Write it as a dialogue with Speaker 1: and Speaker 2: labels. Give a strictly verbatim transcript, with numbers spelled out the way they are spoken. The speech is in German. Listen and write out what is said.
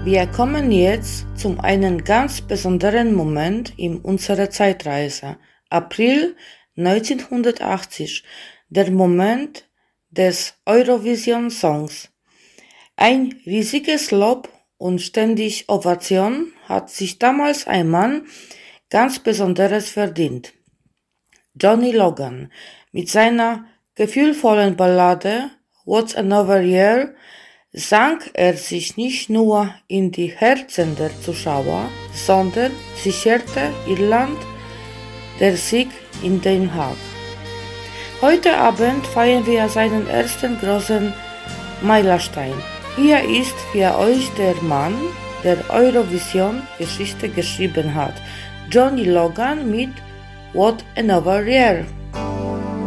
Speaker 1: Wir kommen jetzt zu einem ganz besonderen Moment in unserer Zeitreise. April neunzehnhundertachtzig, der Moment des Eurovision Songs. Ein riesiges Lob und ständig Ovation hat sich damals ein Mann ganz Besonderes verdient. Johnny Logan mit seiner gefühlvollen Ballade What's Another Year sang er sich nicht nur in die Herzen der Zuschauer, sondern sicherte Irland der Sieg in Den Haag. Heute Abend feiern wir seinen ersten großen Meilenstein. Hier ist für euch der Mann, der Eurovision Geschichte geschrieben hat, Johnny Logan mit What Another Year.